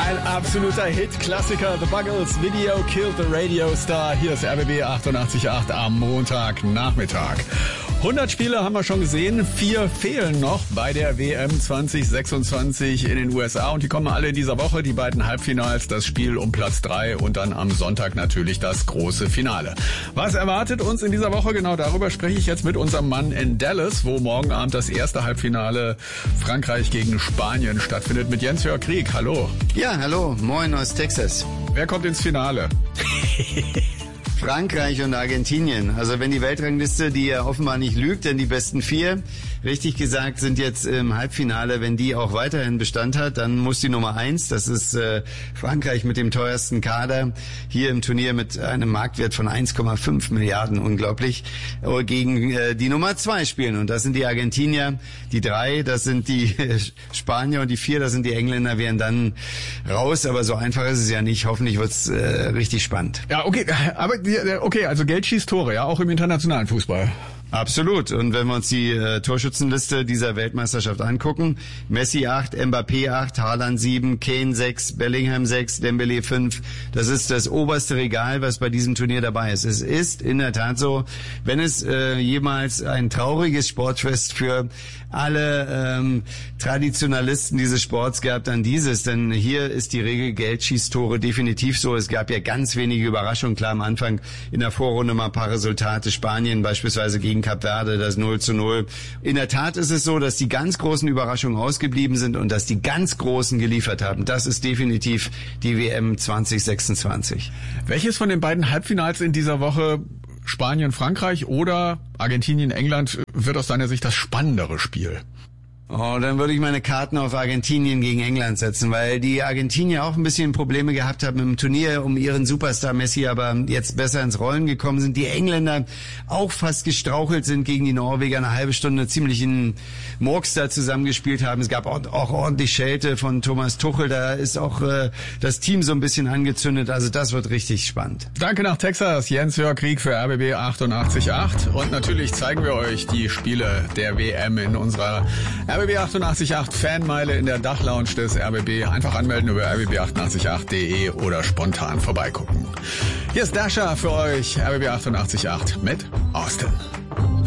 Ein absoluter Hit-Klassiker. The Buggles, Video Killed the Radio Star. Hier ist RBB 88.8 am Montagnachmittag. 100 Spiele haben wir schon gesehen, 4 fehlen noch bei der WM 2026 in den USA und die kommen alle in dieser Woche, die beiden Halbfinals, das Spiel um Platz 3 und dann am Sonntag natürlich das große Finale. Was erwartet uns in dieser Woche? Genau darüber spreche ich jetzt mit unserem Mann in Dallas, wo morgen Abend das erste Halbfinale Frankreich gegen Spanien stattfindet, mit Jens-Jörg Krieg. Hallo. Ja, hallo, moin aus Texas. Wer kommt ins Finale? Frankreich und Argentinien. Also wenn die Weltrangliste, die ja offenbar nicht lügt, denn die besten 4, richtig gesagt, sind jetzt im Halbfinale. Wenn die auch weiterhin Bestand hat, dann muss die Nummer 1, das ist Frankreich mit dem teuersten Kader, hier im Turnier mit einem Marktwert von 1,5 Milliarden, unglaublich, gegen die Nummer 2 spielen. Und das sind die Argentinier. Die 3, das sind die Spanier, und die 4, das sind die Engländer, wären dann raus. Aber so einfach ist es ja nicht. Hoffentlich wird's richtig spannend. Ja, okay, aber okay, also Geld schießt Tore, ja, auch im internationalen Fußball. Absolut. Und wenn wir uns die Torschützenliste dieser Weltmeisterschaft angucken, Messi 8, Mbappé 8, Haaland 7, Kane 6, Bellingham 6, Dembélé 5. Das ist das oberste Regal, was bei diesem Turnier dabei ist. Es ist in der Tat so, wenn es jemals ein trauriges Sportfest für alle Traditionalisten dieses Sports gab, dann dieses. Denn hier ist die Regel Geld schießt Tore definitiv so. Es gab ja ganz wenige Überraschungen. Klar, am Anfang in der Vorrunde mal ein paar Resultate. Spanien beispielsweise gegen Kap Verde, das 0:0. In der Tat ist es so, dass die ganz großen Überraschungen ausgeblieben sind und dass die ganz Großen geliefert haben. Das ist definitiv die WM 2026. Welches von den beiden Halbfinals in dieser Woche, Spanien, Frankreich oder Argentinien, England, wird aus deiner Sicht das spannendere Spiel? Oh, dann würde ich meine Karten auf Argentinien gegen England setzen, weil die Argentinier auch ein bisschen Probleme gehabt haben im Turnier um ihren Superstar Messi, aber jetzt besser ins Rollen gekommen sind. Die Engländer auch fast gestrauchelt sind gegen die Norweger, eine halbe Stunde ziemlich in Murks da zusammengespielt haben. Es gab auch ordentlich Schelte von Thomas Tuchel, da ist auch das Team so ein bisschen angezündet, also das wird richtig spannend. Danke nach Texas, Jens-Jörg Krieg für RBB 88.8 und natürlich zeigen wir euch die Spiele der WM in unserer RBB 88.8 Fanmeile in der Dachlounge des RBB. Einfach anmelden über rbb888.de oder spontan vorbeigucken. Hier ist Dasha für euch, RBB 88.8 mit Austin.